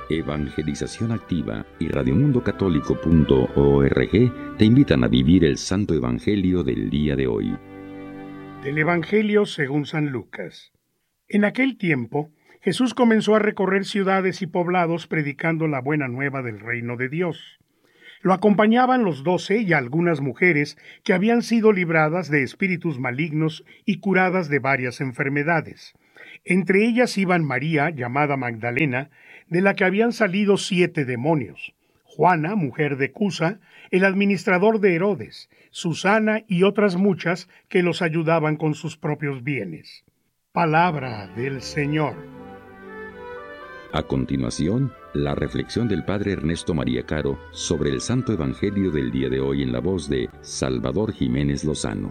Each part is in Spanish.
Evangelización Activa y radiomundocatólico.org te invitan a vivir el Santo Evangelio del día de hoy. Del Evangelio según San Lucas. En aquel tiempo, Jesús comenzó a recorrer ciudades y poblados predicando la buena nueva del reino de Dios. Lo acompañaban los 12 y algunas mujeres que habían sido libradas de espíritus malignos y curadas de varias enfermedades. Entre ellas iban María, llamada Magdalena, de la que habían salido 7 demonios, Juana, mujer de Cusa, el administrador de Herodes, Susana y otras muchas que los ayudaban con sus propios bienes. Palabra del Señor. A continuación, la reflexión del Padre Ernesto María Caro sobre el Santo Evangelio del día de hoy en la voz de Salvador Jiménez Lozano.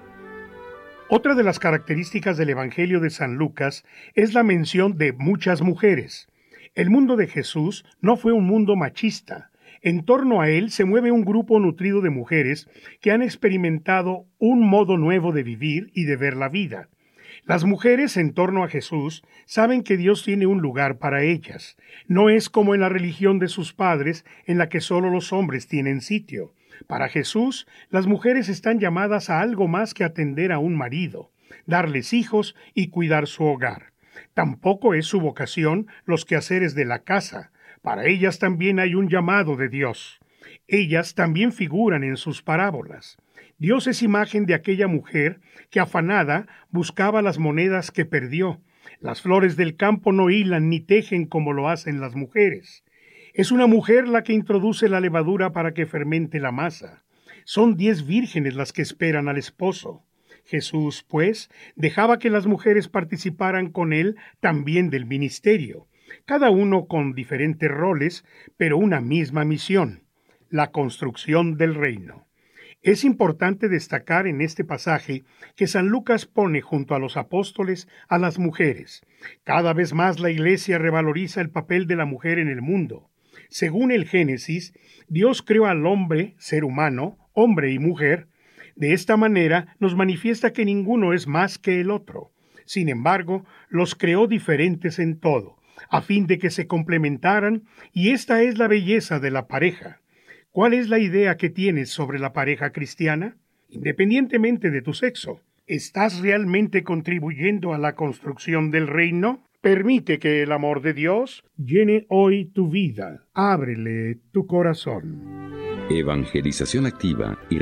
Otra de las características del Evangelio de San Lucas es la mención de muchas mujeres. El mundo de Jesús no fue un mundo machista. En torno a él se mueve un grupo nutrido de mujeres que han experimentado un modo nuevo de vivir y de ver la vida. Las mujeres en torno a Jesús saben que Dios tiene un lugar para ellas. No es como en la religión de sus padres, en la que solo los hombres tienen sitio. Para Jesús, las mujeres están llamadas a algo más que atender a un marido, darles hijos y cuidar su hogar. Tampoco es su vocación los quehaceres de la casa. Para ellas también hay un llamado de Dios. Ellas también figuran en sus parábolas. Dios es imagen de aquella mujer que afanada buscaba las monedas que perdió. Las flores del campo no hilan ni tejen como lo hacen las mujeres. Es una mujer la que introduce la levadura para que fermente la masa. Son 10 vírgenes las que esperan al esposo. Jesús, pues, dejaba que las mujeres participaran con él también del ministerio, cada uno con diferentes roles, pero una misma misión, la construcción del reino. Es importante destacar en este pasaje que San Lucas pone junto a los apóstoles a las mujeres. Cada vez más la Iglesia revaloriza el papel de la mujer en el mundo. Según el Génesis, Dios creó al hombre, ser humano, hombre y mujer. De esta manera nos manifiesta que ninguno es más que el otro. Sin embargo, los creó diferentes en todo, a fin de que se complementaran, y esta es la belleza de la pareja. ¿Cuál es la idea que tienes sobre la pareja cristiana? Independientemente de tu sexo, ¿estás realmente contribuyendo a la construcción del reino? Permite que el amor de Dios llene hoy tu vida. Ábrele tu corazón. Evangelización Activa y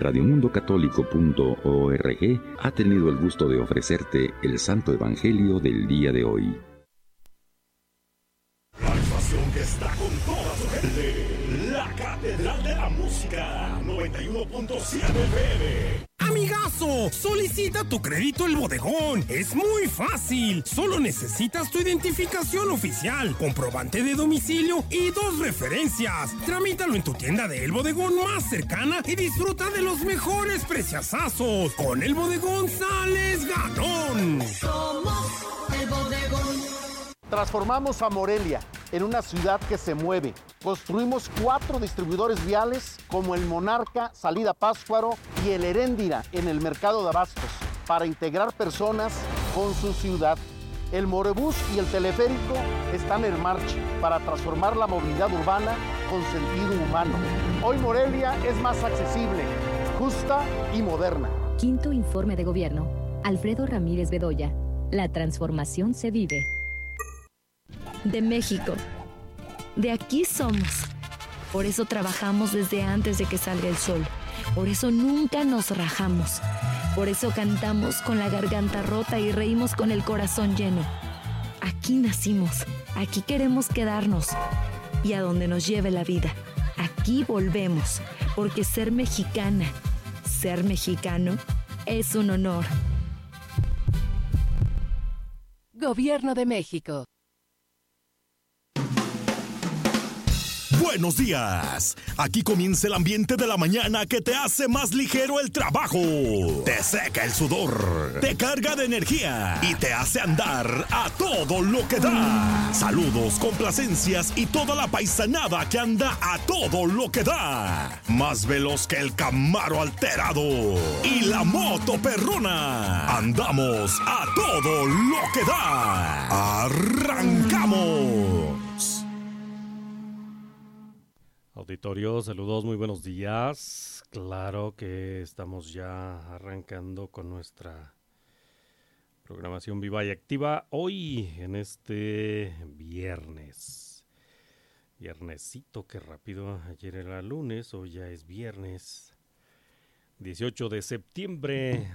radiomundocatólico.org ha tenido el gusto de ofrecerte el Santo Evangelio del día de hoy. La estación que está con toda su gente, la Catedral de la Música, 91.7 FM. ¡Amigazo! Solicita tu crédito El Bodegón. Es muy fácil. Solo necesitas tu identificación oficial, comprobante de domicilio y 2 referencias. Tramítalo en tu tienda de El Bodegón más cercana y disfruta de los mejores preciazazos. Con El Bodegón sales ganón. Somos El Bodegón. Transformamos a Morelia en una ciudad que se mueve. Construimos 4 distribuidores viales como el Monarca, salida Pátzcuaro, y el Heréndira en el mercado de abastos para integrar personas con su ciudad. El Morebús y el teleférico están en marcha para transformar la movilidad urbana con sentido humano. Hoy Morelia es más accesible, justa y moderna. Quinto informe de gobierno. Alfredo Ramírez Bedoya. La transformación se vive. De México. De aquí somos. Por eso trabajamos desde antes de que salga el sol. Por eso nunca nos rajamos. Por eso cantamos con la garganta rota y reímos con el corazón lleno. Aquí nacimos. Aquí queremos quedarnos. Y a donde nos lleve la vida. Aquí volvemos. Porque ser mexicana, ser mexicano, es un honor. Gobierno de México. Buenos días. Aquí comienza el ambiente de la mañana que te hace más ligero el trabajo. Te seca el sudor, te carga de energía y te hace andar a todo lo que da. Saludos, complacencias y toda la paisanada que anda a todo lo que da. Más veloz que el Camaro alterado y la moto perrona. Andamos a todo lo que da. Arrancamos. auditorio, saludos, muy buenos días. Claro que estamos ya arrancando con nuestra programación viva y activa hoy en este viernesito, qué rápido, ayer era lunes, hoy ya es viernes 18 de septiembre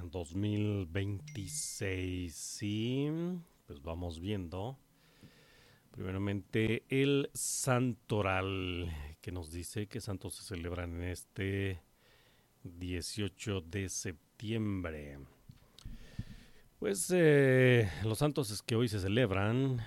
2026. Y pues vamos viendo primeramente el santoral, que nos dice que santos se celebran en este 18 de septiembre. Pues los santos que hoy se celebran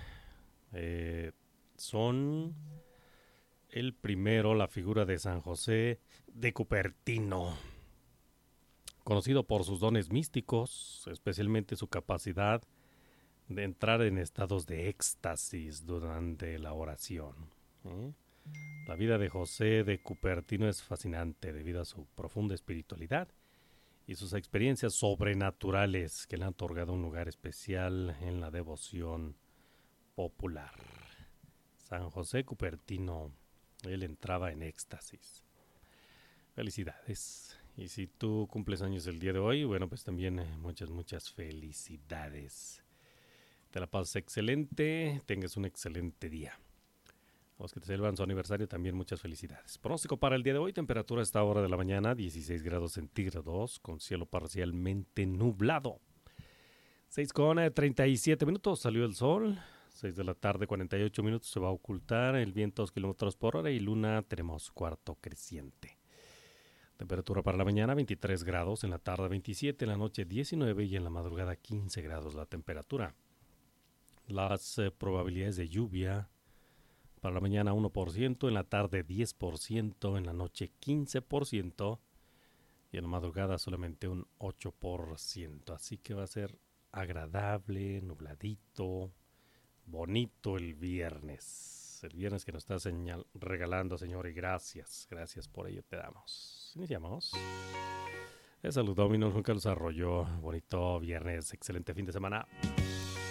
son el primero, la figura de San José de Cupertino, conocido por sus dones místicos, especialmente su capacidad de entrar en estados de éxtasis durante la oración. La vida de José de Cupertino es fascinante debido a su profunda espiritualidad y sus experiencias sobrenaturales que le han otorgado un lugar especial en la devoción popular. San José Cupertino, él entraba en éxtasis. Felicidades. Y si tú cumples años el día de hoy, bueno, pues también muchas felicidades. Te la pases excelente, tengas un excelente día. A los que te celebran su aniversario también muchas felicidades. Pronóstico para el día de hoy, temperatura a esta hora de la mañana, 16 grados centígrados, con cielo parcialmente nublado. 6:37 salió el sol, 6 de la tarde, 48 minutos se va a ocultar, el viento 2 kilómetros por hora y luna tenemos cuarto creciente. Temperatura para la mañana 23 grados, en la tarde 27, en la noche 19 y en la madrugada 15 grados la temperatura. Las probabilidades de lluvia para la mañana 1%, en la tarde 10%, en la noche 15% y en la madrugada solamente un 8%. Así que va a ser agradable, nubladito, bonito el viernes. El viernes que nos está regalando, Señor, y gracias por ello te damos. Iniciamos. El Salud Dominos, Juan Carlos Arroyo. Bonito viernes, excelente fin de semana.